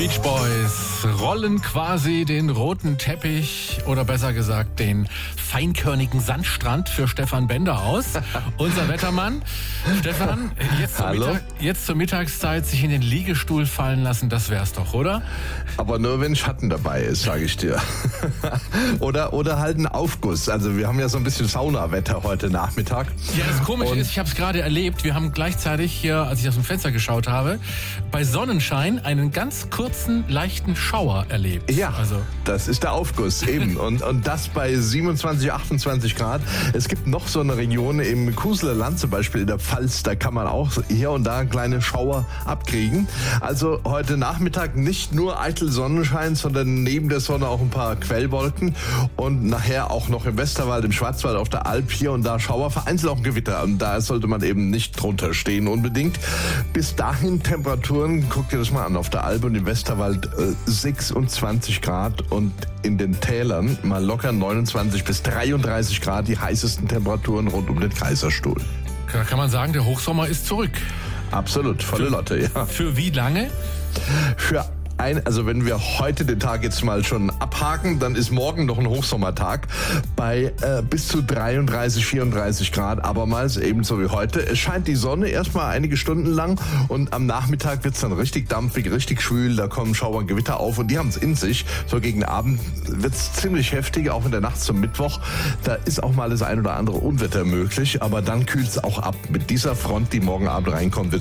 Beach Boys rollen quasi den roten Teppich oder besser gesagt den feinkörnigen Sandstrand für Stefan Bender aus. Unser Wettermann. Stefan, jetzt zur Mittagszeit sich in den Liegestuhl fallen lassen, das wär's doch, oder? Aber nur wenn Schatten dabei ist, sage ich dir. oder halt ein Aufguss. Also wir haben ja so ein bisschen Saunawetter heute Nachmittag. Ja, das Komische ist, ich habe es gerade erlebt, wir haben gleichzeitig hier, als ich aus dem Fenster geschaut habe, bei Sonnenschein einen ganz kurzen, leichten Schauer erlebt. Ja, das ist der Aufguss eben. Und das bei 27, 28 Grad. Es gibt noch so eine Region im Kuseler Land, zum Beispiel in der Pfalz, da kann man auch hier und da kleine Schauer abkriegen. Also heute Nachmittag nicht nur eitel Sonnenschein, sondern neben der Sonne auch ein paar Quellwolken und nachher auch noch im Westerwald, im Schwarzwald, auf der Alp hier und da Schauer, vereinzelt auch ein Gewitter. Und da sollte man eben nicht drunter stehen unbedingt. Bis dahin Temperaturen, guckt ihr das mal an, auf der Alp und im Westerwald 26 Grad und in den Tälern mal locker 29 bis 33 Grad, die heißesten Temperaturen rund um den Kaiserstuhl. Da kann man sagen, der Hochsommer ist zurück. Absolut, volle Lotte, ja. Für wie lange? Also wenn wir heute den Tag jetzt mal schon abhaken, dann ist morgen noch ein Hochsommertag bei bis zu 33, 34 Grad, abermals ebenso wie heute. Es scheint die Sonne erstmal einige Stunden lang und am Nachmittag wird's dann richtig dampfig, richtig schwül, da kommen Schauer und Gewitter auf und die haben's in sich. So gegen Abend wird's ziemlich heftig, auch in der Nacht zum Mittwoch. Da ist auch mal das ein oder andere Unwetter möglich, aber dann kühlt's auch ab. Mit dieser Front, die morgen Abend reinkommt, wird's